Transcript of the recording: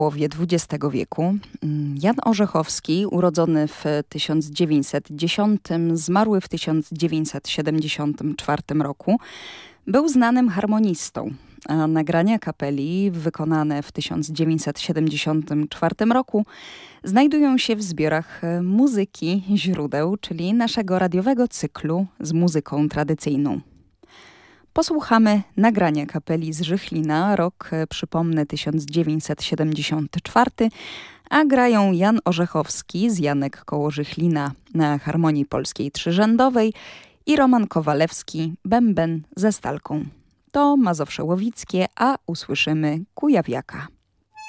połowie XX wieku. Jan Orzechowski, urodzony w 1910, zmarły w 1974 roku, był znanym harmonistą. A nagrania kapeli wykonane w 1974 roku znajdują się w zbiorach Muzyki Źródeł, czyli naszego radiowego cyklu z muzyką tradycyjną. Posłuchamy nagrania kapeli z Żychlina, rok, przypomnę, 1974, a grają Jan Orzechowski z Janek koło Żychlina na harmonii polskiej trzyrzędowej i Roman Kowalewski, bęben ze stalką. To Mazowsze Łowickie, a usłyszymy Kujawiaka.